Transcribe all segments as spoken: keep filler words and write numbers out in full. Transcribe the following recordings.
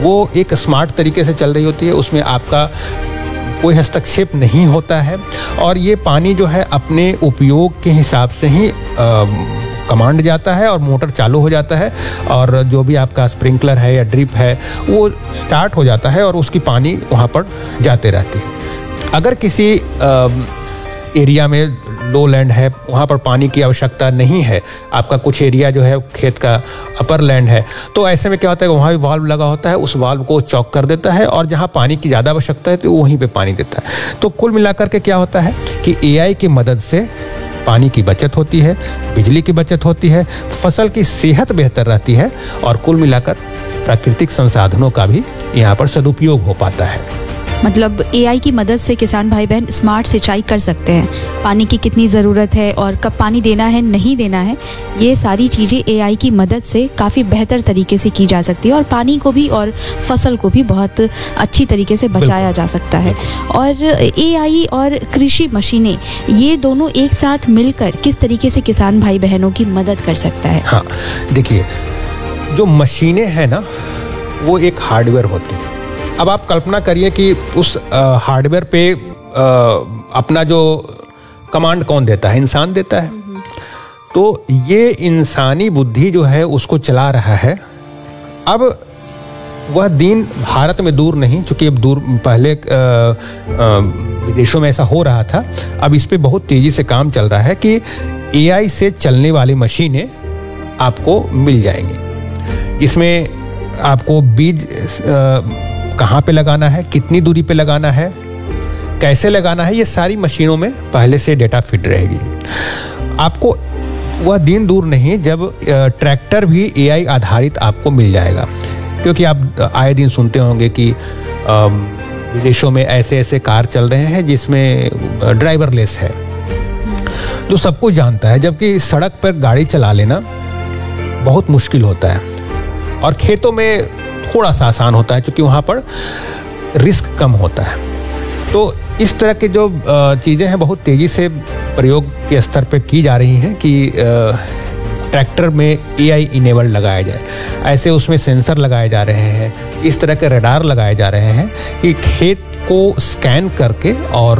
वो एक स्मार्ट तरीके से चल रही होती है, उसमें आपका कोई हस्तक्षेप नहीं होता है और ये पानी जो है अपने उपयोग के हिसाब से ही आ, कमांड जाता है और मोटर चालू हो जाता है और जो भी आपका स्प्रिंकलर है या ड्रिप है वो स्टार्ट हो जाता है और उसकी पानी वहाँ पर जाते रहती है। अगर किसी आ, एरिया में लो लैंड है, वहाँ पर पानी की आवश्यकता नहीं है, आपका कुछ एरिया जो है खेत का अपर लैंड है, तो ऐसे में क्या होता है कि वहाँ भी वाल्व लगा होता है, उस वाल्व को चौक कर देता है और जहाँ पानी की ज़्यादा आवश्यकता है तो वहीं पे पानी देता है। तो कुल मिलाकर के क्या होता है कि एआई की मदद से पानी की बचत होती है, बिजली की बचत होती है, फसल की सेहत बेहतर रहती है और कुल मिलाकर प्राकृतिक संसाधनों का भी यहाँ पर सदुपयोग हो पाता है। मतलब एआई की मदद से किसान भाई बहन स्मार्ट सिंचाई कर सकते हैं, पानी की कितनी ज़रूरत है और कब पानी देना है नहीं देना है, ये सारी चीज़ें एआई की मदद से काफ़ी बेहतर तरीके से की जा सकती है और पानी को भी और फसल को भी बहुत अच्छी तरीके से बचाया जा सकता है। और एआई और कृषि मशीनें ये दोनों एक साथ मिलकर किस तरीके से किसान भाई बहनों की मदद कर सकता है? हाँ, देखिए, जो मशीनें हैं ना वो एक हार्डवेयर होती है। अब आप कल्पना करिए कि उस हार्डवेयर पे आ, अपना जो कमांड कौन देता है? इंसान देता है। तो ये इंसानी बुद्धि जो है उसको चला रहा है। अब वह दिन भारत में दूर नहीं, चूंकि अब दूर पहले विदेशों में ऐसा हो रहा था, अब इस पे बहुत तेजी से काम चल रहा है कि एआई से चलने वाली मशीनें आपको मिल जाएंगी, जिसमें आपको बीज आ, कहाँ पे लगाना है, कितनी दूरी पे लगाना है, कैसे लगाना है, ये सारी मशीनों में पहले से डेटा फिट रहेगी। आपको वह दिन दूर नहीं जब ट्रैक्टर भी एआई आधारित आपको मिल जाएगा, क्योंकि आप आए दिन सुनते होंगे कि विदेशों में ऐसे ऐसे कार चल रहे हैं जिसमें ड्राइवरलेस है, जो सब कुछ जानता है, जबकि सड़क पर गाड़ी चला लेना बहुत मुश्किल होता है और खेतों में थोड़ा सा आसान होता है क्योंकि वहाँ पर रिस्क कम होता है। तो इस तरह के जो चीज़ें हैं बहुत तेज़ी से प्रयोग के स्तर पे की जा रही हैं कि ट्रैक्टर में एआई इनेबल लगाया जाए, ऐसे उसमें सेंसर लगाए जा रहे हैं, इस तरह के रडार लगाए जा रहे हैं कि खेत को स्कैन करके और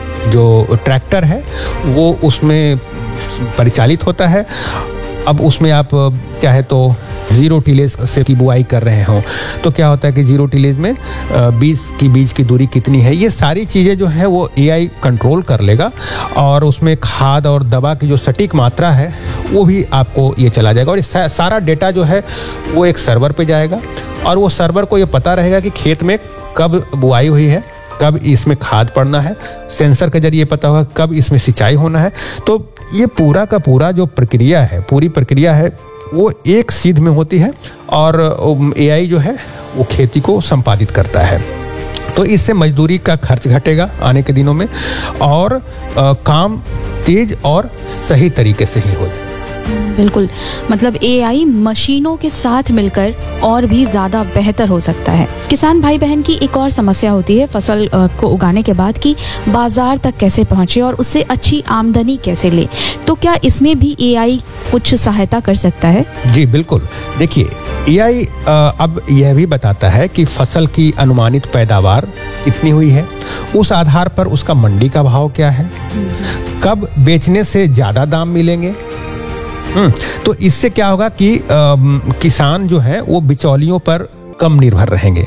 जो ट्रैक्टर है वो उसमें परिचालित होता है। अब उसमें आप चाहे तो जीरो टिलेज से की बुआई कर रहे हो तो क्या होता है कि जीरो टिलेज में बीज की बीज की दूरी कितनी है, ये सारी चीज़ें जो है वो एआई कंट्रोल कर लेगा और उसमें खाद और दवा की जो सटीक मात्रा है वो भी आपको ये चला जाएगा और सारा डेटा जो है वो एक सर्वर पे जाएगा और वो सर्वर को ये पता रहेगा कि खेत में कब बुआई हुई है, कब इसमें खाद पड़ना है, सेंसर के जरिए पता होगा कब इसमें सिंचाई होना है। तो ये पूरा का पूरा जो प्रक्रिया है, पूरी प्रक्रिया है वो एक सीध में होती है और एआई जो है वो खेती को संपादित करता है। तो इससे मजदूरी का खर्च घटेगा आने के दिनों में और आ, काम तेज और सही तरीके से ही हो जाए। बिल्कुल, मतलब एआई मशीनों के साथ मिलकर और भी ज़्यादा बेहतर हो सकता है। किसान भाई बहन की एक और समस्या होती है फसल को उगाने के बाद कि बाजार तक कैसे पहुंचे और उससे अच्छी आमदनी कैसे ले, तो क्या इसमें भी एआई कुछ सहायता कर सकता है? जी बिल्कुल, देखिए एआई अब यह भी बताता है कि फसल की अनुमानित पैदावार कितनी हुई है, उस आधार पर उसका मंडी का भाव क्या है, कब बेचने से ज़्यादा दाम मिलेंगे। हम्म तो इससे क्या होगा कि आ, किसान जो है वो बिचौलियों पर कम निर्भर रहेंगे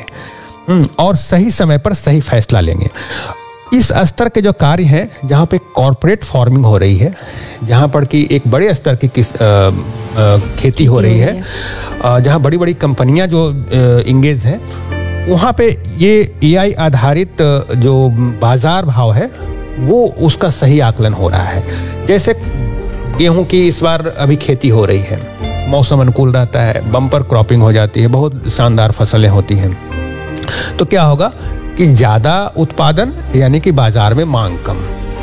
और सही समय पर सही फैसला लेंगे। इस स्तर के जो कार्य हैं जहाँ पे कॉरपोरेट फार्मिंग हो रही है, जहाँ पर कि एक बड़े स्तर की किस आ, आ, खेती हो रही है, जहाँ बड़ी बड़ी कंपनियां जो इंगेज हैं, वहाँ पे ये एआई आधारित जो बाजार भाव है वो उसका सही आकलन हो रहा है। जैसे गेहूं की इस बार अभी खेती हो रही है, मौसम अनुकूल रहता है, बम्पर क्रॉपिंग हो जाती है, बहुत शानदार फसलें होती हैं, तो क्या होगा कि ज़्यादा उत्पादन यानी कि बाजार में मांग कम।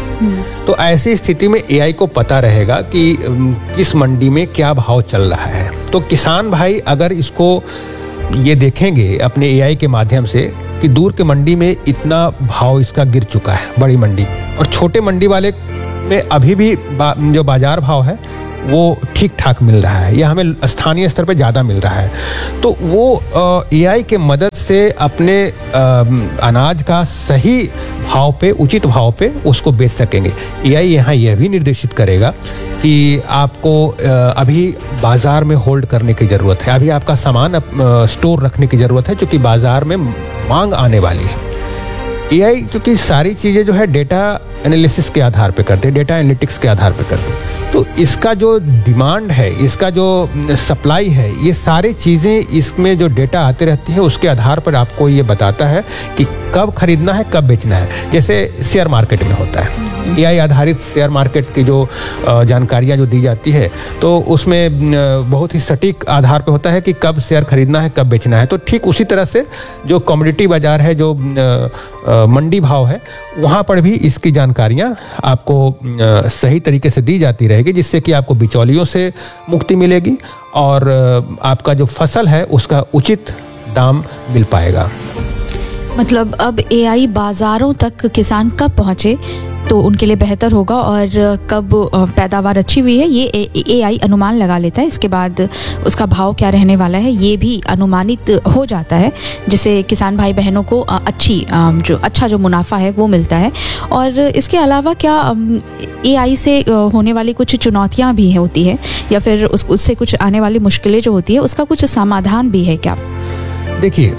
तो ऐसी स्थिति में एआई को पता रहेगा कि किस मंडी में क्या भाव चल रहा है। तो किसान भाई अगर इसको ये देखेंगे अपने एआई के माध्यम से कि दूर के मंडी में इतना भाव इसका गिर चुका है बड़ी मंडी, और छोटे मंडी वाले में अभी भी बा, जो बाजार भाव है वो ठीक ठाक मिल रहा है या हमें स्थानीय स्तर पे ज़्यादा मिल रहा है, तो वो एआई के मदद से अपने आ, अनाज का सही भाव पे, उचित भाव पे उसको बेच सकेंगे। एआई यहाँ यह भी निर्देशित करेगा कि आपको अभी बाज़ार में होल्ड करने की ज़रूरत है, अभी आपका सामान स्टोर रखने की ज़रूरत है, क्योंकि बाज़ार में मांग आने वाली है। एआई चूँकि सारी चीज़ें जो है डेटा एनालिसिस के आधार पे करते हैं, डेटा एनालिटिक्स के आधार पे करते हैं, तो इसका जो डिमांड है, इसका जो सप्लाई है, ये सारी चीज़ें इसमें जो डेटा आते रहती है उसके आधार पर आपको ये बताता है कि कब खरीदना है, कब बेचना है। जैसे शेयर मार्केट में होता है, एआई आधारित शेयर मार्केट की जो जानकारियाँ जो दी जाती है, तो उसमें बहुत ही सटीक आधार पे होता है कि कब शेयर खरीदना है, कब बेचना है। तो ठीक उसी तरह से जो कमोडिटी बाजार है, जो मंडी भाव है, वहाँ पर भी इसकी जानकारियाँ आपको सही तरीके से दी जाती रहेगी, जिससे कि आपको बिचौलियों से मुक्ति मिलेगी और आपका जो फसल है उसका उचित दाम मिल पाएगा। मतलब अब एआई बाज़ारों तक किसान कब पहुँचे तो उनके लिए बेहतर होगा, और कब पैदावार अच्छी हुई है ये एआई अनुमान लगा लेता है। इसके बाद उसका भाव क्या रहने वाला है ये भी अनुमानित हो जाता है, जिससे किसान भाई बहनों को अच्छी जो अच्छा जो मुनाफा है वो मिलता है। और इसके अलावा क्या एआई से होने वाली कुछ चुनौतियाँ भी होती है, या फिर उस उससे कुछ आने वाली मुश्किलें जो होती है उसका कुछ समाधान भी है क्या? देखिए,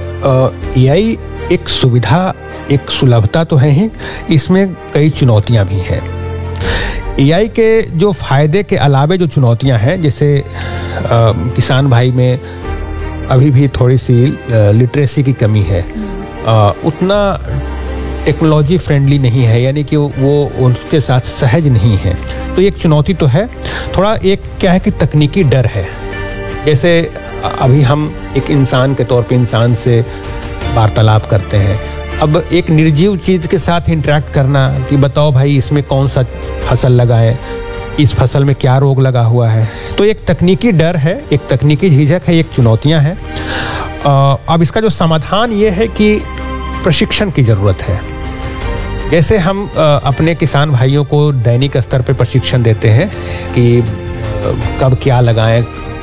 एआई एक सुविधा, एक सुलभता तो है ही, इसमें कई चुनौतियां भी हैं। एआई के जो फायदे के अलावे जो चुनौतियां हैं, जैसे आ, किसान भाई में अभी भी थोड़ी सी लिटरेसी की कमी है, आ, उतना टेक्नोलॉजी फ्रेंडली नहीं है, यानी कि वो उसके साथ सहज नहीं है, तो एक चुनौती तो है। थोड़ा एक क्या है कि तकनीकी डर है। जैसे अभी हम एक इंसान के तौर पे इंसान से वार्तालाप करते हैं, अब एक निर्जीव चीज़ के साथ इंटरेक्ट करना कि बताओ भाई इसमें कौन सा फसल लगाएं, इस फसल में क्या रोग लगा हुआ है, तो एक तकनीकी डर है, एक तकनीकी झिझक है, एक चुनौतियां हैं। अब इसका जो समाधान ये है कि प्रशिक्षण की ज़रूरत है। जैसे हम अपने किसान भाइयों को दैनिक स्तर पर प्रशिक्षण देते हैं कि कब क्या लगाएं,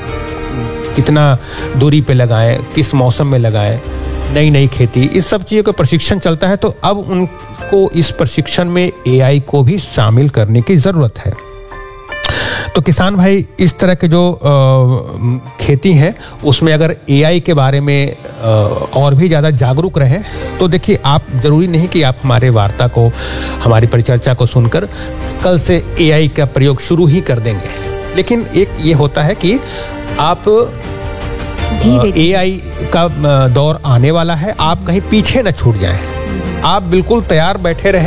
कितना दूरी पे लगाएं, किस मौसम में लगाएं, नई नई खेती, इस सब चीज़ों का प्रशिक्षण चलता है, तो अब उनको इस प्रशिक्षण में एआई को भी शामिल करने की ज़रूरत है। तो किसान भाई इस तरह के जो आ, खेती है उसमें अगर एआई के बारे में आ, और भी ज़्यादा जागरूक रहें, तो देखिए, आप ज़रूरी नहीं कि आप हमारे वार्ता को, हमारी परिचर्चा को सुनकर कल से एआई का प्रयोग शुरू ही कर देंगे, लेकिन एक ये होता है कि आप एआई का दौर आने वाला है, आप कहीं पीछे न छूट जाएं। आप बिल्कुल तैयार बैठे रहें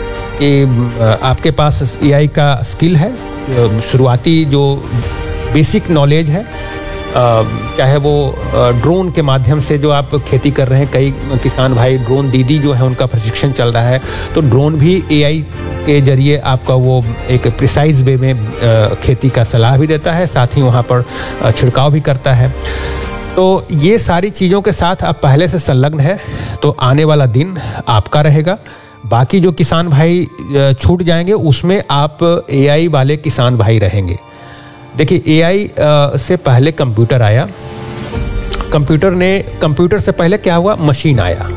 कि आपके पास एआई का स्किल है, शुरुआती जो बेसिक नॉलेज है, चाहे वो ड्रोन के माध्यम से जो आप खेती कर रहे हैं, कई किसान भाई ड्रोन दीदी जो है उनका प्रशिक्षण चल रहा है, तो ड्रोन भी एआई के जरिए आपका वो एक प्रिसाइज वे में खेती का सलाह भी देता है, साथ ही वहाँ पर छिड़काव भी करता है। तो ये सारी चीज़ों के साथ आप पहले से संलग्न है, तो आने वाला दिन आपका रहेगा। बाकी जो किसान भाई छूट जाएंगे उसमें आप एआई वाले किसान भाई रहेंगे। देखिए, एआई से पहले कंप्यूटर आया, कंप्यूटर ने कंप्यूटर से पहले क्या हुआ, मशीन आया।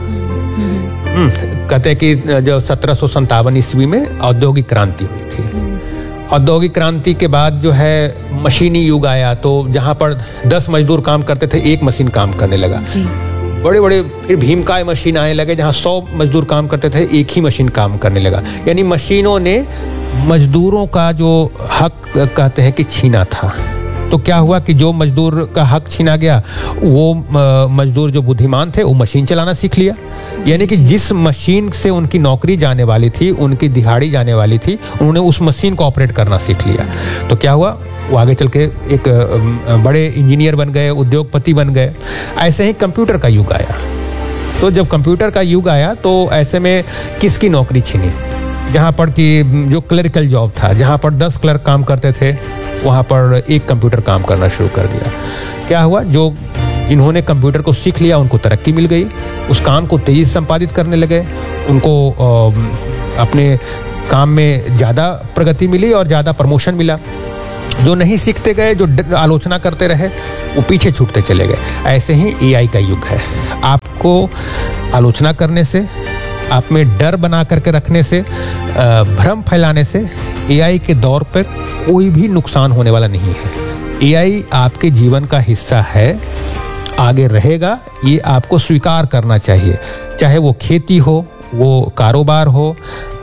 कहते हैं कि जो सत्रह सौ संतावन ईस्वी में औद्योगिक क्रांति हुई थी। औद्योगिक क्रांति के बाद जो है मशीनी युग आया, तो जहाँ पर दस मजदूर काम करते थे, एक मशीन काम करने लगा। बड़े बड़े फिर भीमकाय मशीन आने लगे, जहाँ सौ मजदूर काम करते थे, एक ही मशीन काम करने लगा। यानी मशीनों ने मजदूरों का जो हक कहते हैं कि छीना था, तो क्या हुआ कि जो मजदूर का हक छीना गया, वो मजदूर जो बुद्धिमान थे वो मशीन चलाना सीख लिया। यानी कि जिस मशीन से उनकी नौकरी जाने वाली थी, उनकी दिहाड़ी जाने वाली थी, उन्होंने उस मशीन को ऑपरेट करना सीख लिया। तो क्या हुआ, वो आगे चल के एक बड़े इंजीनियर बन गए, उद्योगपति बन गए। ऐसे ही कंप्यूटर का युग आया। तो जब कंप्यूटर का युग आया तो ऐसे में किसकी नौकरी छीनी, जहाँ पर कि जो क्लरिकल जॉब था, जहाँ पर दस क्लर्क काम करते थे, वहाँ पर एक कंप्यूटर काम करना शुरू कर दिया। क्या हुआ, जो जिन्होंने कंप्यूटर को सीख लिया उनको तरक्की मिल गई, उस काम को तेजी से संपादित करने लगे, उनको अपने काम में ज़्यादा प्रगति मिली और ज़्यादा प्रमोशन मिला। जो नहीं सीखते गए, जो आलोचना करते रहे, वो पीछे छूटते चले गए। ऐसे ही एआई का युग है। आपको आलोचना करने से, आप में डर बना करके रखने से, भ्रम फैलाने से एआई के दौर पर कोई भी नुकसान होने वाला नहीं है। एआई आपके जीवन का हिस्सा है, आगे रहेगा, ये आपको स्वीकार करना चाहिए। चाहे वो खेती हो, वो कारोबार हो,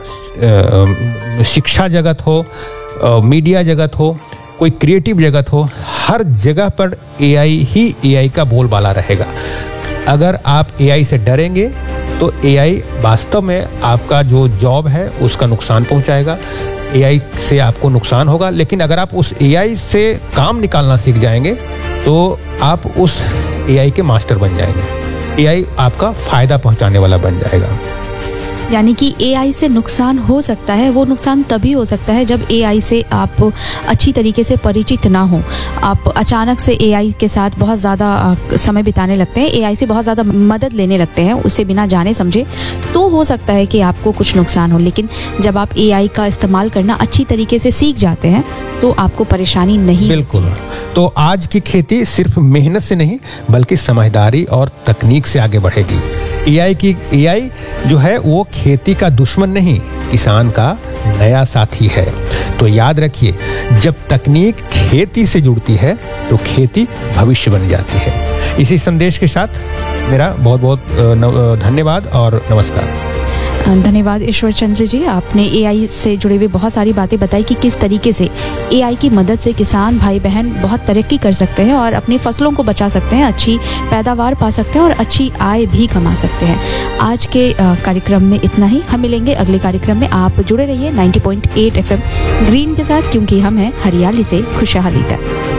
शिक्षा जगत हो, मीडिया जगत हो, कोई क्रिएटिव जगत हो, हर जगह पर एआई ही एआई का बोलबाला रहेगा। अगर आप एआई से डरेंगे तो एआई वास्तव में आपका जो जॉब है उसका नुकसान पहुंचाएगा, एआई से आपको नुकसान होगा। लेकिन अगर आप उस एआई से काम निकालना सीख जाएंगे तो आप उस एआई के मास्टर बन जाएंगे, एआई आपका फायदा पहुंचाने वाला बन जाएगा। यानी कि एआई से नुकसान हो सकता है, वो नुकसान तभी हो सकता है जब एआई से आप अच्छी तरीके से परिचित ना हो। आप अचानक से एआई के साथ बहुत ज़्यादा समय बिताने लगते हैं, एआई से बहुत ज़्यादा मदद लेने लगते हैं, उसे बिना जाने समझे, तो हो सकता है कि आपको कुछ नुकसान हो। लेकिन जब आप एआई का इस्तेमाल करना अच्छी तरीके से सीख जाते हैं तो आपको परेशानी नहीं। बिल्कुल। तो आज की खेती सिर्फ मेहनत से नहीं बल्कि समझदारी और तकनीक से आगे बढ़ेगी। एआई की एआई जो है वो खेती का दुश्मन नहीं, किसान का नया साथी है। तो याद रखिए, जब तकनीक खेती से जुड़ती है तो खेती भविष्य बन जाती है। इसी संदेश के साथ मेरा बहुत बहुत धन्यवाद और नमस्कार। धन्यवाद ईश्वर चंद्र जी, आपने एआई से जुड़े हुए बहुत सारी बातें बताई कि किस तरीके से एआई की मदद से किसान भाई बहन बहुत तरक्की कर सकते हैं और अपनी फसलों को बचा सकते हैं, अच्छी पैदावार पा सकते हैं और अच्छी आय भी कमा सकते हैं। आज के कार्यक्रम में इतना ही, हम मिलेंगे अगले कार्यक्रम में। आप जुड़े रहिए नब्बे पॉइंट आठ एफएम ग्रीन के साथ, क्योंकि हम हैं हरियाली से खुशहाली तक।